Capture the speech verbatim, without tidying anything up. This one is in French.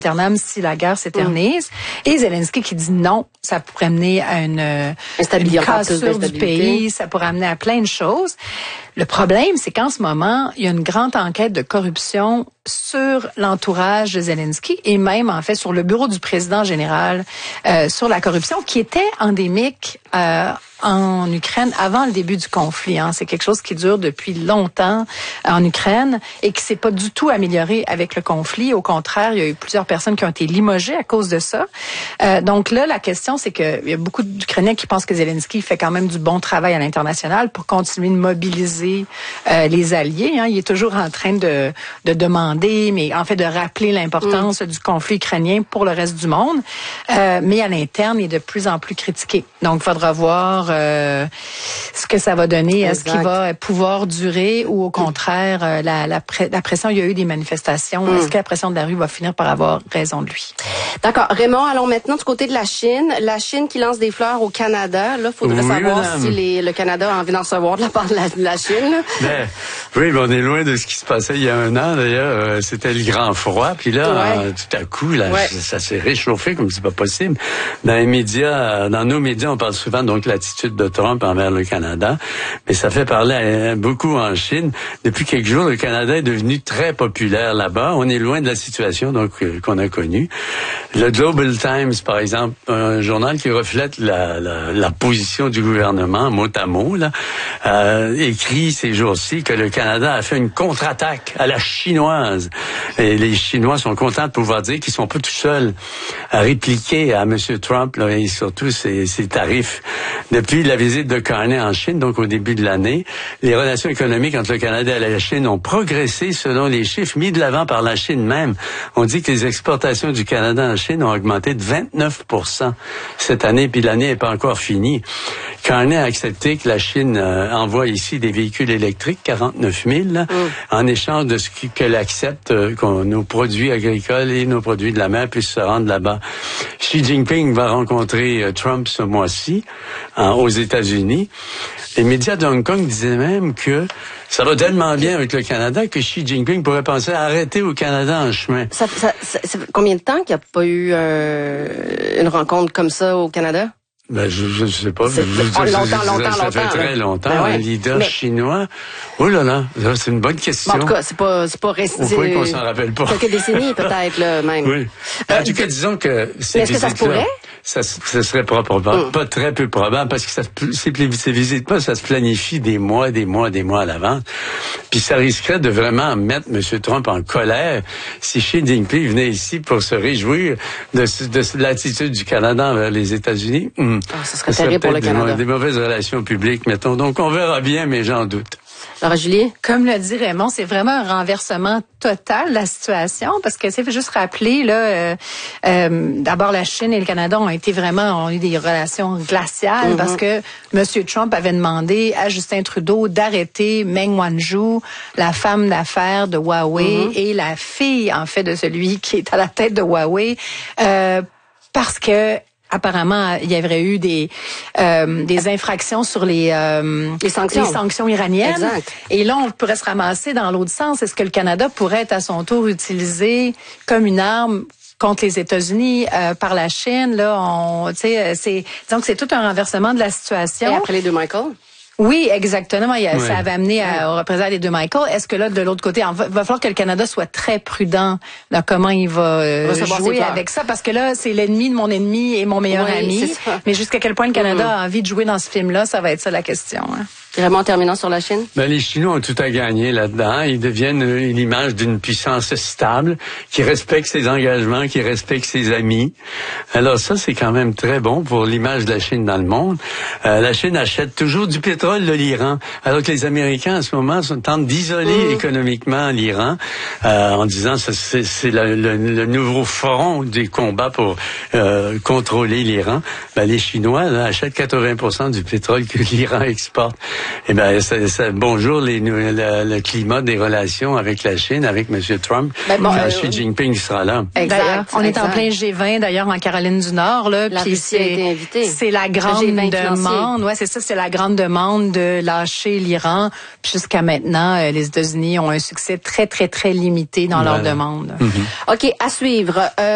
éternel si la guerre s'éternise. Mmh. Et Zelensky qui dit non, ça pourrait mener à une, une cassure du pays, ça pourrait amener à plein de choses. Le problème, c'est qu'en ce moment, il y a une grande enquête de corruption sur l'entourage de Zelensky et même, en fait, sur le bureau du président général, euh, sur la corruption qui était endémique euh, en Ukraine avant le début du conflit. Hein. C'est quelque chose qui dure depuis longtemps en Ukraine et qui s'est pas du tout amélioré avec le conflit. Au contraire, il y a eu plusieurs personnes qui ont été limogées à cause de ça. Euh, donc là, la question, c'est qu'il y a beaucoup d'Ukrainiens qui pensent que Zelensky fait quand même du bon travail à l'international pour continuer de mobiliser euh, les alliés. Hein. Il est toujours en train de, de demander, mais en fait de rappeler l'importance mmh. du conflit ukrainien pour le reste du monde. Euh, mais à l'interne, il est de plus en plus critiqué. Donc, il faudra voir euh, ce que ça va donner. Est-ce qu'il va pouvoir durer ou au contraire, euh, la, la, pré- la pression, il y a eu des manifestations. Mmh. Est-ce que la pression de la rue va finir par avoir raison de lui? D'accord. Raymond, allons maintenant du côté de la Chine. La Chine qui lance des fleurs au Canada. Là, il faudrait oui, savoir madame. si les, le Canada a envie d'en recevoir de la part de la, de la Chine. Ben, oui, mais on est loin de ce qui se passait il y a un an, d'ailleurs. Euh, c'était le grand froid. Puis là, ouais. euh, tout à coup, là, ouais. ça, ça s'est réchauffé comme c'est pas possible. Dans les médias, dans nos médias, on parle souvent donc de l'attitude de Trump envers le Canada. Mais ça fait parler à, beaucoup en Chine. Depuis quelques jours, le Canada est devenu très populaire là-bas. On est loin de la situation donc euh, qu'on a connue. Le Global Times, par exemple, un journal qui reflète la, la, la position du gouvernement, mot à mot, là, euh, écrit ces jours-ci que le Canada a fait une contre-attaque à la chinoise. Et les Chinois sont contents de pouvoir dire qu'ils sont pas tout seuls à répliquer à M. Trump là, et surtout ses, ses tarifs. Depuis la visite de Carney en Chine, donc au début de l'année, les relations économiques entre le Canada et la Chine ont progressé selon les chiffres mis de l'avant par la Chine même. On dit que les exportations du Canada en Chine ont augmenté de vingt-neuf pour cent cette année, puis l'année n'est pas encore finie. Carney a accepté que la Chine euh, envoie ici des véhicules électriques, quarante-neuf mille, là, mm. en échange de ce qu'elle accepte, euh, qu'on nos produits agricoles et nos produits de la mer puissent se rendre là-bas. Xi Jinping va rencontrer euh, Trump ce mois-ci hein, aux États-Unis. Les médias de Hong Kong disaient même que ça va tellement bien avec le Canada que Xi Jinping pourrait penser à arrêter au Canada en chemin. Ça, ça, ça, ça fait combien de temps qu'il n'y a pas eu euh, une rencontre comme ça au Canada? Ben, je, je sais pas. C'est, je, oh, je, longtemps, je, longtemps, ça longtemps. fait très longtemps. Ben ouais. Un leader mais... chinois. Oh là là, c'est une bonne question. Bon, en tout cas, c'est pas, c'est pas resté. Au point qu'on s'en rappelle pas. Quelques décennies, peut-être, là, même. Oui. Euh, en tout cas, disons que ces est-ce que ça se pourrait? Ça, ça serait pas probable, mm. pas très peu probable, parce que ça, ces, ces visites pas, ça se planifie des mois, des mois, des mois à l'avance. Puis ça risquerait de vraiment mettre M. Trump en colère si Xi Jinping venait ici pour se réjouir de, de, de l'attitude du Canada envers les États-Unis. Mm. Oh, ça serait ça terrible pour le Canada. Des, des mauvaises relations publiques, mettons. Donc on verra bien, mais j'en doute. Alors, Julie? Comme le dit Raymond, c'est vraiment un renversement total de la situation parce que c'est juste rappeler là, euh, euh, d'abord la Chine et le Canada ont été vraiment ont eu des relations glaciales mm-hmm. parce que M. Trump avait demandé à Justin Trudeau d'arrêter Meng Wanzhou, la femme d'affaires de Huawei mm-hmm. et la fille en fait de celui qui est à la tête de Huawei euh, parce que apparemment, il y aurait eu des euh, des infractions sur les euh, les sanctions, les sanctions iraniennes. Exact. Et là, on pourrait se ramasser dans l'autre sens. Est-ce que le Canada pourrait être à son tour utilisé comme une arme contre les États-Unis euh, par la Chine? Là, on, tu sais, c'est donc c'est tout un renversement de la situation. Et après les deux Michael. Oui, exactement. Il y a, oui. Ça avait amené à, au représailles des deux Michael. Est-ce que là, de l'autre côté, il va, va falloir que le Canada soit très prudent dans comment il va euh, jouer avec ça, parce que là, c'est l'ennemi de mon ennemi et mon meilleur oui, ami. Mais jusqu'à quel point le Canada mmh. a envie de jouer dans ce film-là, ça va être ça la question. Hein. Vraiment en terminant sur la Chine? Ben, les Chinois ont tout à gagner là-dedans. Ils deviennent une image d'une puissance stable, qui respecte ses engagements, qui respecte ses amis. Alors ça, c'est quand même très bon pour l'image de la Chine dans le monde. Euh, la Chine achète toujours du pétrole de l'Iran, alors que les Américains, en ce moment, tentent d'isoler mmh. économiquement l'Iran, euh, en disant que c'est, c'est le, le, le nouveau front des combats pour euh, contrôler l'Iran. Ben, les Chinois là, achètent quatre-vingts pour cent du pétrole que l'Iran exporte. Eh bien, ça, ça, bonjour les, le, le climat des relations avec la Chine, avec M. Trump. Ben bon, euh, euh, Xi Jinping sera là. Exact. On exact. est en plein G vingt, d'ailleurs, en Caroline du Nord. Là, la puis Russie a été invitée. C'est la grande demande. Ouais, c'est ça, c'est la grande demande de lâcher l'Iran. Puis jusqu'à maintenant, euh, les États-Unis ont un succès très, très, très limité dans voilà. leur demande. Mm-hmm. OK, à suivre. Euh,